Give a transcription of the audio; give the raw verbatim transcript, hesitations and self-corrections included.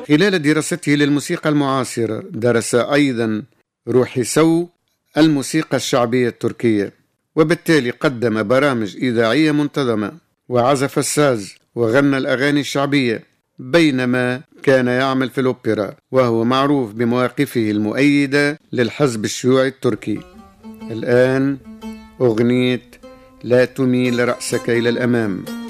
خلال دراسته للموسيقى المعاصرة درس أيضا روحي سو الموسيقى الشعبية التركية، وبالتالي قدم برامج إذاعية منتظمة وعزف الساز وغنى الأغاني الشعبية، بينما كان يعمل في الأوبرا، وهو معروف بمواقفه المؤيدة للحزب الشيوعي التركي. الآن أغنية لا تميل رأسك إلى الأمام.